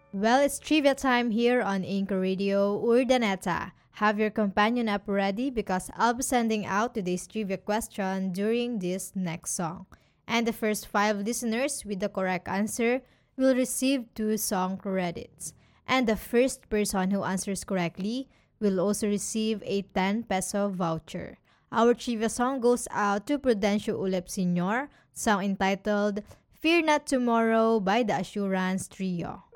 Well, it's trivia time here on Anchor Radio Urdaneta. Have your companion app ready because I'll be sending out today's trivia question during this next song. And the first five listeners with the correct answer will receive two song credits. And the first person who answers correctly will also receive a 10 peso voucher. Our trivia song goes out to Prudencio Ulep Sr., song entitled Fear Not Tomorrow by the Assurance Trio.